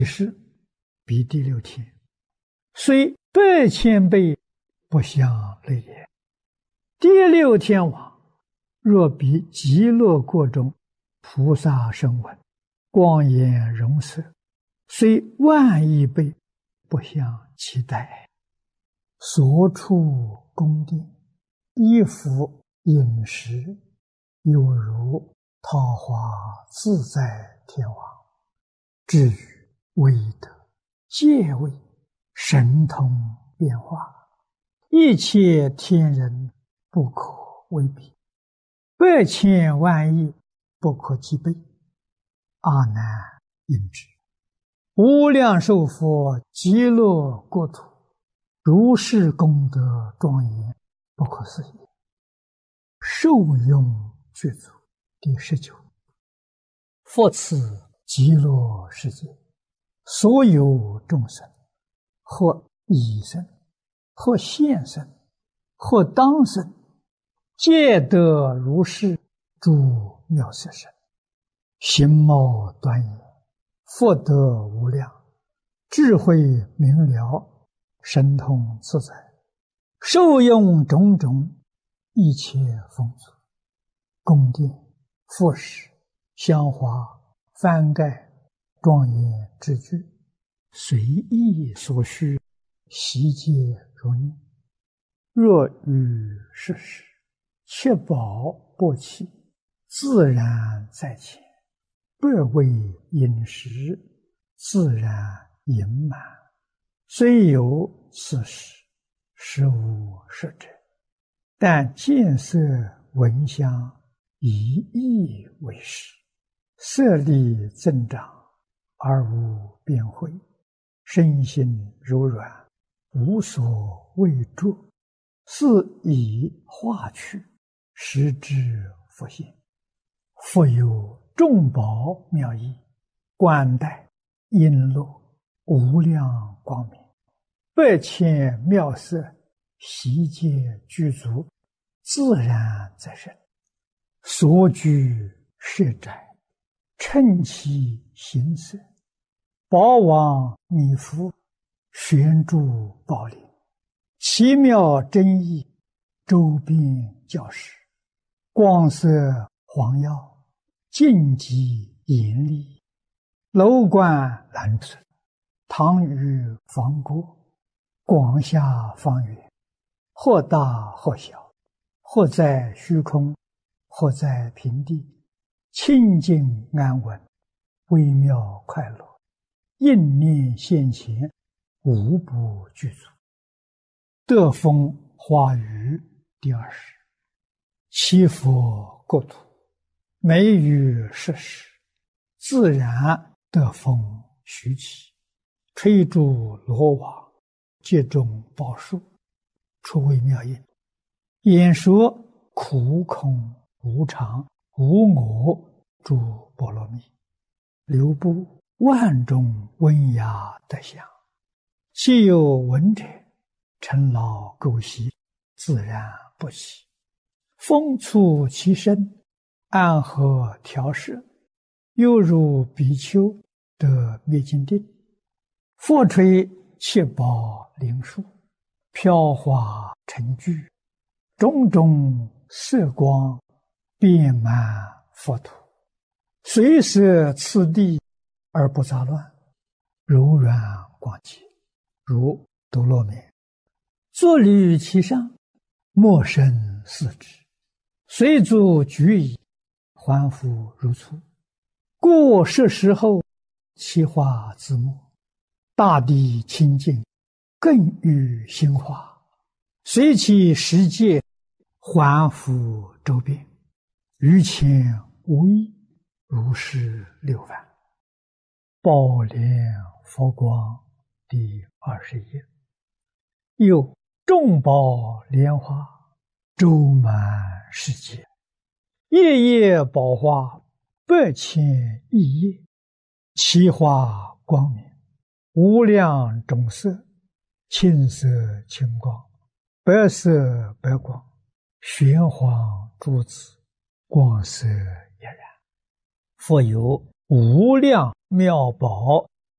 是比第六天，虽百千倍不相类也。第六天王若比极乐国中菩萨声闻，光颜容色，虽万亿倍不相期待。所处宫殿，衣服饮食，犹如桃花自在天王。至于威德、戒位、神通变化，一切天人不可为比，百千万亿不可计备。阿难应知，无量寿佛极乐国土，如是功德庄严，不可思议。受用具足。第19，复此极乐世界，所有众生，或已生，或现生，或当生，皆得如是诸妙色身，形貌端严，福德无量，智慧明了，神通自在，受用种种一切丰足，宫殿、复饰、香花、幡盖、庄严之具，随意所需，悉皆如念。若遇世事，确保不起，自然在前，不为饮食，自然盈满。虽有此事，实无实者，但见色闻香以意为实，色力增长而无边慧，身心柔软，无所畏著，是以化去，实之复现。复有众宝妙义，冠带璎珞，无量光明，百千妙色，悉皆具足，自然在身。所居舍宅，称其形色，宝王弥覆，悬诸宝林，奇妙真义，周边教室，光色黄耀，净极严厉，楼观蓝色，堂宇房郭，广厦方圆，或大或小，或在虚空，或在平地，清净安稳，微妙快乐，应念现前，无不具足。得风花雨第20，七佛国土，每于设施，自然得风徐起，吹诸罗网，皆种宝树，出微妙音，演说苦空无常无我诸波罗蜜，流布万种温雅德香，既有闻者，尘劳垢习，自然不起。风触其身，安和调摄，犹如比丘得灭尽定。复吹七宝灵树，飘华成聚，种种色光，遍满佛土，随摄次第而不杂乱，柔软广洁，如多罗面。坐履其上，莫生四肢，随足举矣，还复如初。故设时后，其化自没，大地清净，更与心化，随其实界，还复周遍，于前无异，如是六番。宝莲佛光第21。又众宝莲花，周满世界，夜夜宝花，百千亿叶，其花光明，无量种色，青色青光，白色白光，玄黄珠子，光色俨然。复有无量妙宝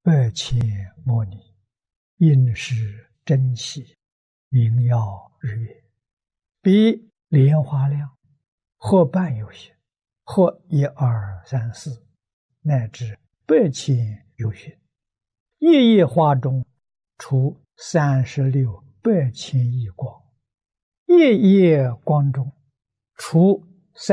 8千摩尼，应是珍稀，名耀日月，比莲花量，或半有些，或1、2、3、4，乃至8千有余。夜夜花中出368千亿光，夜夜光中出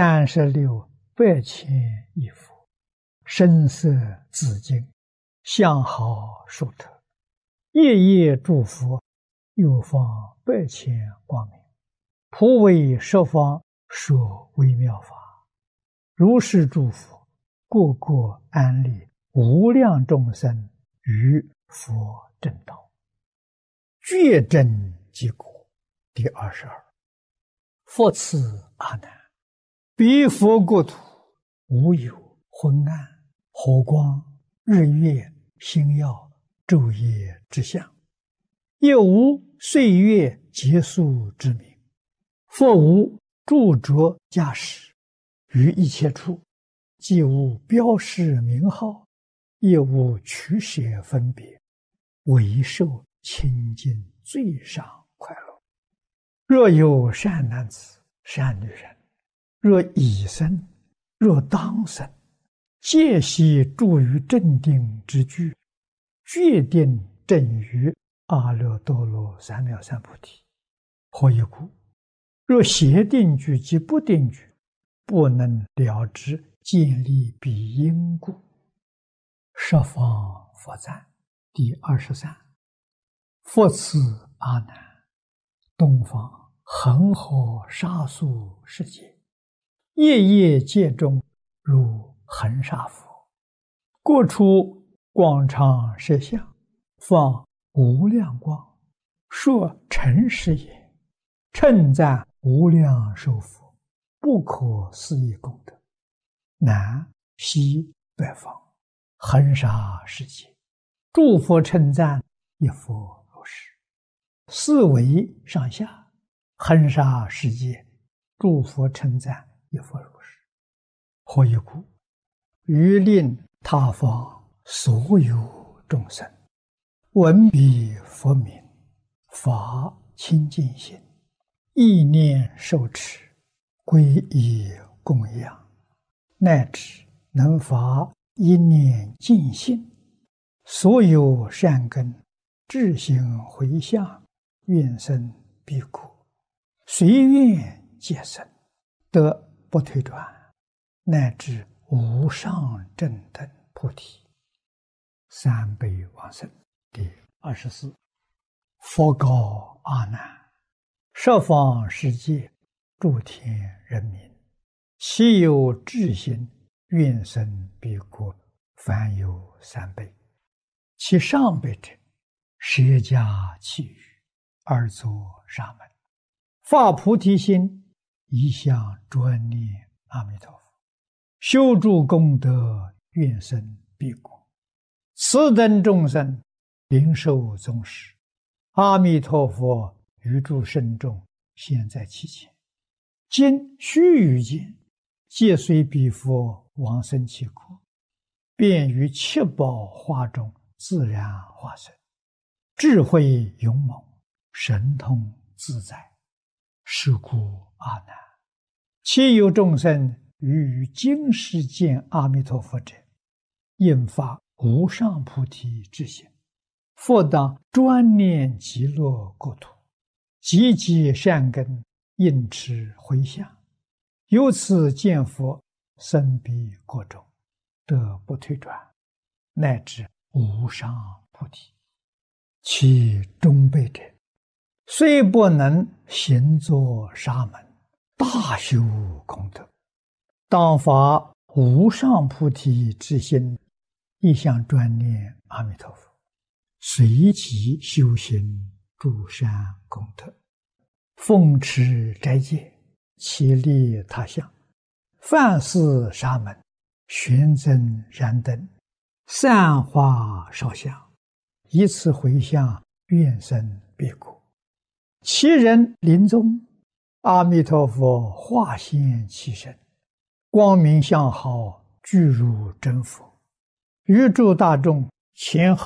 368千亿佛，声色自净，相好殊特。夜夜诸佛又放8千光明，普为十方说微妙法。如是诸佛，个个安立无量众生于佛正道，觉真即果。第22。复次阿难，彼佛国土无有昏暗、火光、日月、星耀、昼夜之相，也无岁月结束之名。复无著着驾驶于一切处，既无标示名号，也无取舍分别，唯受清净最上快乐。若有善男子、善女人，若已生，若当生，皆悉住于正定之具，决定正于阿耨多罗三藐三菩提。何以故？若邪定具及不定具，不能了知建立彼因故。十方佛赞。第23。复次阿难，东方恒河沙数世界，夜夜界中如恒沙佛，各处广长舌相，放无量光，说诚实也，称赞无量寿佛，不可思议功德。南西北方恒沙世界，诸佛称赞一佛如是。四维上下恒沙世界，诸佛称赞一佛如是。何以故？于令他方所有众生闻彼佛名，发清净心，意念受持，皈依供养，乃至能发一念净心，所有善根智行回向，愿生彼国，随愿皆生，得不退转，乃至无上正等菩提。三辈往生。第24。佛告阿难，十方世界诸天人民，其有智行愿生彼国，凡有3辈。其上辈者，舍家弃语，而作沙门，发菩提心，一向专念阿弥陀佛，修诸功德，愿生彼国。此等众生灵受宗实，阿弥陀佛于诸圣众现在其前，今须臾间，皆随彼佛往生其国，便于七宝花中自然化身，智慧勇猛，神通自在。是故阿难，其有众生于今世见阿弥陀佛者，应发无上菩提之心，复当专念极乐国土，积极善根，应持回向，由此见佛，生彼国中，得不退转，乃至无上菩提。其中辈者，虽不能行作沙门，大修功德，当发无上菩提之心，一向专念阿弥陀佛，随即修行诸善功德，奉持斋戒，其利他乡，饭食沙门，玄增燃灯，散花烧香，以此回向，愿生彼国。其人临终，阿弥陀佛化现其身，光明相好，具如真佛，于诸大众前后